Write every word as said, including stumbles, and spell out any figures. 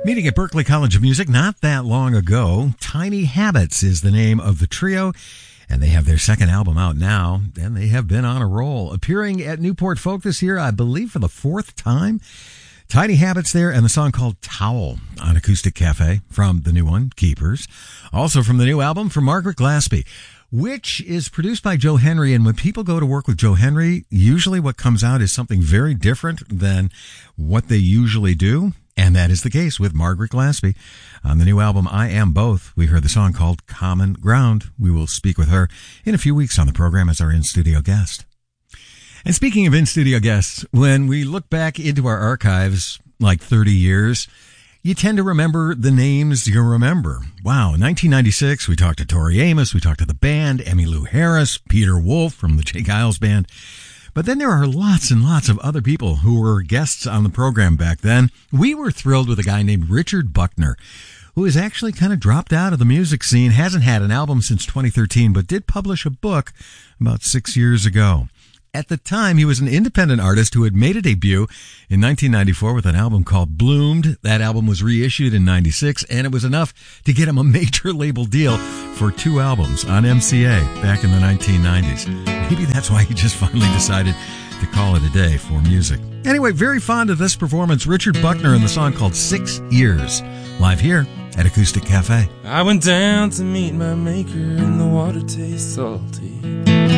Meeting at Berklee College of Music not that long ago, Tiny Habits is the name of the trio, and they have their second album out now, and they have been on a roll. Appearing at Newport Folk this year, I believe for the fourth time. Tiny Habits there, and the song called Towel on Acoustic Cafe from the new one, Keepers. Also from the new album from Margaret Glaspie, which is produced by Joe Henry. And when people go to work with Joe Henry, usually what comes out is something very different than what they usually do. And that is the case with Margaret Glaspie. On the new album, I Am Both, we heard the song called Common Ground. We will speak with her in a few weeks on the program as our in-studio guest. And speaking of in-studio guests, when we look back into our archives like thirty years, you tend to remember the names you remember. Wow, in nineteen ninety-six, we talked to Tori Amos, we talked to the band, Emmylou Harris, Peter Wolf from the J. Giles Band. But then there are lots and lots of other people who were guests on the program back then. We were thrilled with a guy named Richard Buckner, who has actually kind of dropped out of the music scene, hasn't had an album since twenty thirteen, but did publish a book about six years ago. At the time, he was an independent artist who had made a debut in nineteen ninety-four with an album called Bloomed. That album was reissued in ninety-six, and it was enough to get him a major label deal for two albums on M C A back in the nineteen nineties. Maybe that's why he just finally decided to call it a day for music. Anyway, very fond of this performance, Richard Buckner and the song called Six Years, live here at Acoustic Cafe. I went down to meet my maker and the water tastes salty.